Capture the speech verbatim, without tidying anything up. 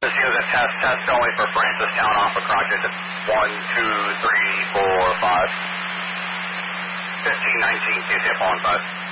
This unit test, test going for Francistown off of Crockett. one, two, three, four, five. fifteen, nineteen, Q C F one five.